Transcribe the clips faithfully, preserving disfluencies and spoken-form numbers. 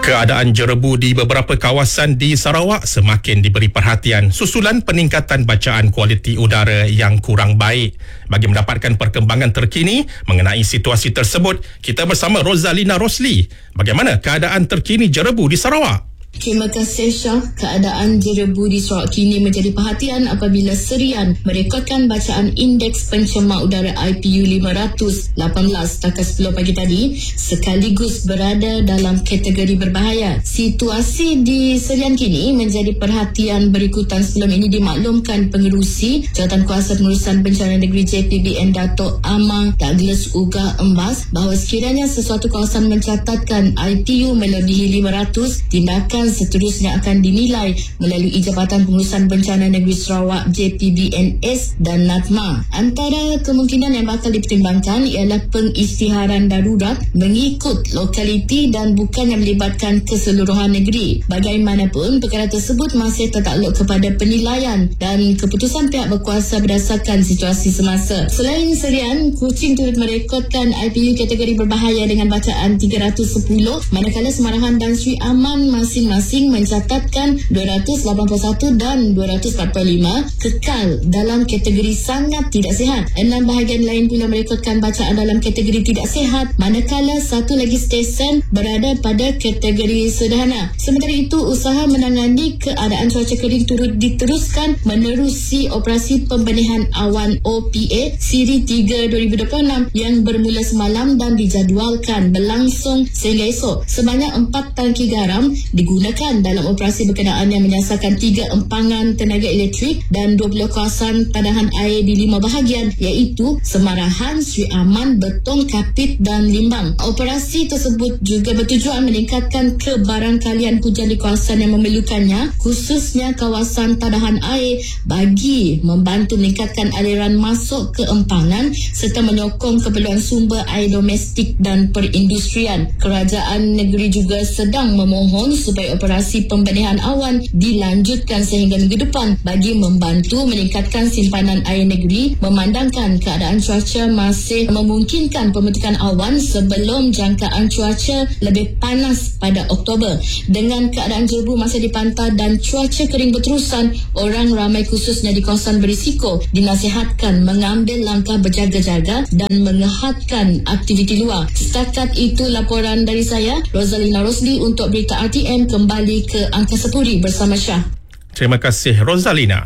Keadaan jerebu di beberapa kawasan di Sarawak semakin diberi perhatian susulan peningkatan bacaan kualiti udara yang kurang baik. Bagi mendapatkan perkembangan terkini mengenai situasi tersebut, kita bersama Rozalina Rosli. Bagaimana keadaan terkini jerebu di Sarawak? Terima kasih Syah. Keadaan jerebu di Sarawak kini menjadi perhatian apabila Serian merekodkan bacaan indeks pencemar udara I P U lima ratus lapan belas setakat sepuluh pagi tadi sekaligus berada dalam kategori berbahaya. Situasi di Serian kini menjadi perhatian berikutan. Sebelum ini dimaklumkan pengerusi Jawatankuasa Pengurusan Bencana Negeri J P B N Dato' Amar Douglas Uga Embas bahawa sekiranya sesuatu kawasan mencatatkan I P U melebihi lima ratus, tindakan seterusnya akan dinilai melalui Jabatan Pengurusan Bencana Negeri Sarawak J P B N S dan NADMA. Antara kemungkinan yang bakal dipertimbangkan ialah pengisytiharan darurat mengikut lokaliti dan bukan yang melibatkan keseluruhan negeri. Bagaimanapun, perkara tersebut masih tertakluk kepada penilaian dan keputusan pihak berkuasa berdasarkan situasi semasa. Selain Serian, Kuching turut merekodkan I P U kategori berbahaya dengan bacaan tiga ratus sepuluh, manakala Semarahan dan Sri Aman masing masing mencatatkan dua ratus lapan puluh satu dan dua ratus empat puluh lima, kekal dalam kategori sangat tidak sihat. Enam bahagian lain pula merekodkan bacaan dalam kategori tidak sihat, manakala satu lagi stesen berada pada kategori sederhana. Sementara itu, usaha menangani keadaan cuaca kering turut diteruskan menerusi operasi pembenihan awan O P A Siri tiga dua ribu dua puluh enam yang bermula semalam dan dijadualkan berlangsung sehingga esok. Sebanyak empat tangki garam digunakan dalam operasi berkenaan yang menyasarkan tiga empangan tenaga elektrik dan dua puluh kawasan padahan air di lima bahagian iaitu Semarahan, Sri Aman, Betong, Kapit dan Limbang. Operasi tersebut juga bertujuan meningkatkan kebarangkalian hujan di kawasan yang memerlukannya, khususnya kawasan padahan air, bagi membantu meningkatkan aliran masuk ke empangan serta menyokong keperluan sumber air domestik dan perindustrian. Kerajaan negeri juga sedang memohon supaya operasi pembenihan awan dilanjutkan sehingga minggu depan bagi membantu meningkatkan simpanan air negeri, memandangkan keadaan cuaca masih memungkinkan pembentukan awan sebelum jangkaan cuaca lebih panas pada Oktober. Dengan keadaan jerebu masih dipantau dan cuaca kering berterusan, orang ramai khususnya di kawasan berisiko dinasihatkan mengambil langkah berjaga-jaga dan mengehatkan aktiviti luar. Setakat itu laporan dari saya, Rozalina Rosli, untuk Berita R T M. Kembali ke Angkasa Puri bersama Syah. Terima kasih Rozalina.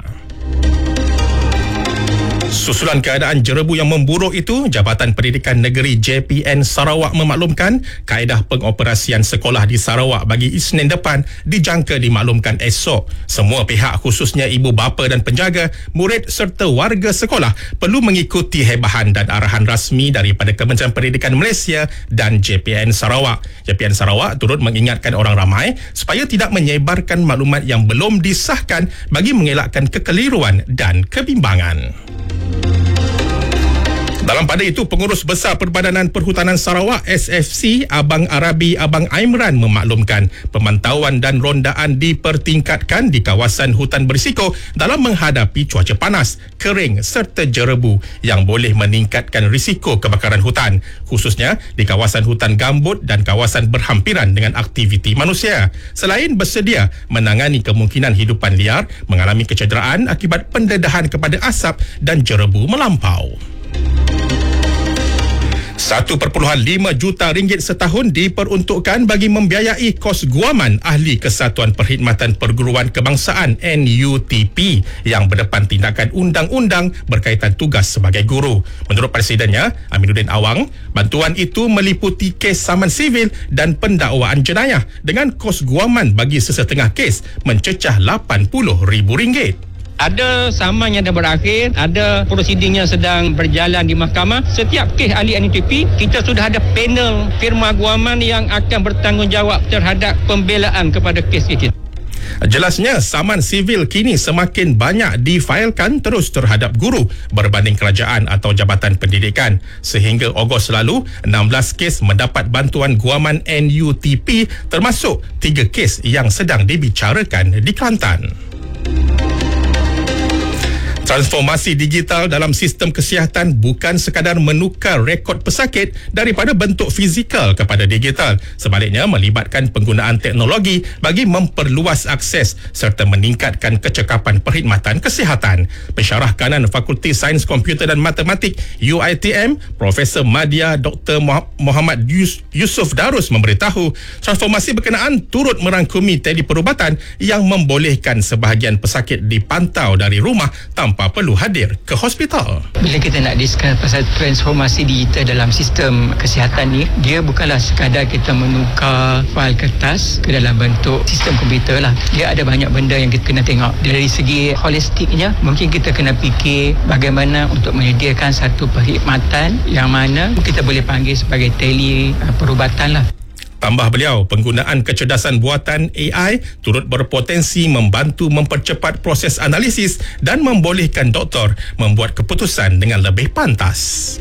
Susulan keadaan jerebu yang memburuk itu, Jabatan Pendidikan Negeri J P N Sarawak memaklumkan kaedah pengoperasian sekolah di Sarawak bagi Isnin depan dijangka dimaklumkan esok. Semua pihak khususnya ibu bapa dan penjaga, murid serta warga sekolah perlu mengikuti hebahan dan arahan rasmi daripada Kementerian Pendidikan Malaysia dan J P N Sarawak. J P N Sarawak turut mengingatkan orang ramai supaya tidak menyebarkan maklumat yang belum disahkan bagi mengelakkan kekeliruan dan kebimbangan. Dalam pada itu, Pengurus Besar Perbadanan Perhutanan Sarawak S F C Abang Arabi Abang Aimran memaklumkan pemantauan dan rondaan dipertingkatkan di kawasan hutan berisiko dalam menghadapi cuaca panas, kering serta jerebu yang boleh meningkatkan risiko kebakaran hutan, khususnya di kawasan hutan gambut dan kawasan berhampiran dengan aktiviti manusia. Selain bersedia menangani kemungkinan hidupan liar mengalami kecederaan akibat pendedahan kepada asap dan jerebu melampau. satu perpuluhan lima juta ringgit setahun diperuntukkan bagi membiayai kos guaman ahli Kesatuan Perkhidmatan Perguruan Kebangsaan N U T P yang berdepan tindakan undang-undang berkaitan tugas sebagai guru. Menurut Presidennya, Aminuddin Awang, bantuan itu meliputi kes saman sivil dan pendakwaan jenayah dengan kos guaman bagi sesetengah kes mencecah lapan puluh ribu ringgit. Ada saman yang dah berakhir, ada prosiding yang sedang berjalan di mahkamah. Setiap kes ahli N U T P, kita sudah ada panel firma guaman yang akan bertanggungjawab terhadap pembelaan kepada kes kita. Jelasnya, saman sivil kini semakin banyak difailkan terus terhadap guru berbanding kerajaan atau Jabatan Pendidikan. Sehingga Ogos lalu, enam belas kes mendapat bantuan guaman N U T P termasuk tiga kes yang sedang dibicarakan di Kelantan. Transformasi digital dalam sistem kesihatan bukan sekadar menukar rekod pesakit daripada bentuk fizikal kepada digital. Sebaliknya, melibatkan penggunaan teknologi bagi memperluas akses serta meningkatkan kecekapan perkhidmatan kesihatan. Pensyarah kanan Fakulti Sains Komputer dan Matematik U I T M, Profesor Madya Doktor Muhammad Yusof Darus memberitahu, transformasi berkenaan turut merangkumi teleperubatan yang membolehkan sebahagian pesakit dipantau dari rumah tanpa tanpa perlu hadir ke hospital. Bila kita nak discuss pasal transformasi digital dalam sistem kesihatan ni, dia bukanlah sekadar kita menukar fail kertas ke dalam bentuk sistem komputer lah. Dia ada banyak benda yang kita kena tengok. Dari segi holistiknya, mungkin kita kena fikir bagaimana untuk menyediakan satu perkhidmatan yang mana kita boleh panggil sebagai tele perubatan lah. Tambah beliau, penggunaan kecerdasan buatan A I turut berpotensi membantu mempercepat proses analisis dan membolehkan doktor membuat keputusan dengan lebih pantas.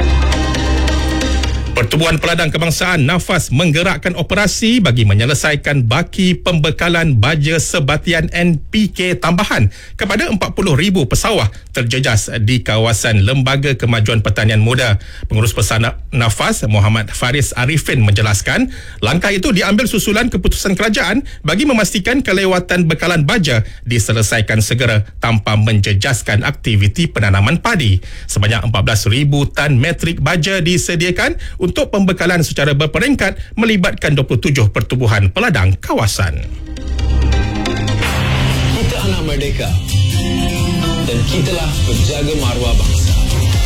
Pertubuhan Peladang Kebangsaan Nafas menggerakkan operasi bagi menyelesaikan baki pembekalan baja sebatian N P K tambahan kepada empat puluh ribu pesawah terjejas di kawasan Lembaga Kemajuan Pertanian Muda. Pengurus Besar Nafas Muhammad Faris Arifin menjelaskan, langkah itu diambil susulan keputusan kerajaan bagi memastikan kelewatan bekalan baja diselesaikan segera tanpa menjejaskan aktiviti penanaman padi. Sebanyak empat belas ribu tan metrik baja disediakan untuk pembekalan secara berperingkat melibatkan dua puluh tujuh pertubuhan peladang kawasan. Kita anak merdeka dan kitalah penjaga maruah bangsa.